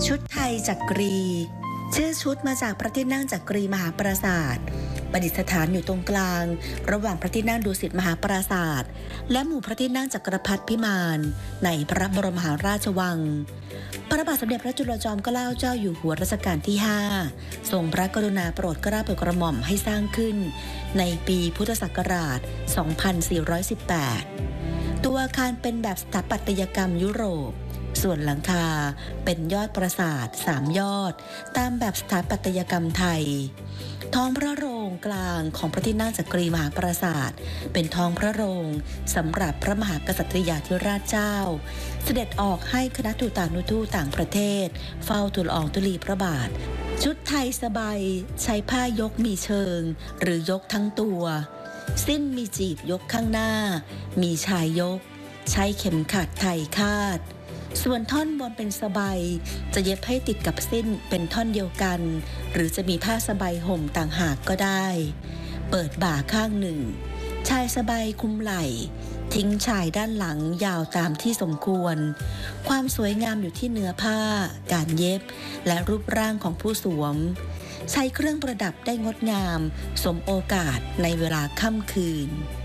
ชุดไทยจักรีชื่อชุดมาจากพระที่นั่งจักรีมหาปราสาทประดิษฐานอยู่ตรงกลางระหว่างพระที่นั่งดุสิตมหาปราสาทและหมู่พระที่นั่งจักรพรรดิพิมานในพระบรมมหาราชวังพระบาทสมเด็จพระจุลจอมเกล้าเจ้าอยู่หัวรัชกาลที่5ทรงพระกรุณาโปรดเกล้าโปรดกระหม่อมให้สร้างขึ้นในปีพุทธศักราช 2418 ตัวอาคารเป็นแบบสถาปัตยกรรมยุโรปส่วนหลังคาเป็นยอดปราสาท3ยอดตามแบบสถาปัตยกรรมไทยท้องพระโรงกลางของพระที่นั่งจักรีมหาปราสาทเป็นท้องพระโรงสำหรับพระมหากษัตริยาธิราชเจ้าเสด็จออกให้คณะทูตานุทูตต่างประเทศเฝ้าทูลละอองธุลีพระบาทชุดไทยสบายใช้ผ้ายกมีเชิงหรือยกทั้งตัวสิ้นมีจีบยกข้างหน้ามีชายยกใช้เข็มขัดไทยคาดส่วนท่อนบนเป็นสบายจะเย็บให้ติดกับสิ้นเป็นท่อนเดียวกันหรือจะมีผ้าสบายห่มต่างหากก็ได้เปิดบ่าข้างหนึ่งชายสบายคุมไหล่ทิ้งชายด้านหลังยาวตามที่สมควรความสวยงามอยู่ที่เนื้อผ้าการเย็บและรูปร่างของผู้สวมใช้เครื่องประดับได้งดงามสมโอกาสในเวลาค่ำคืน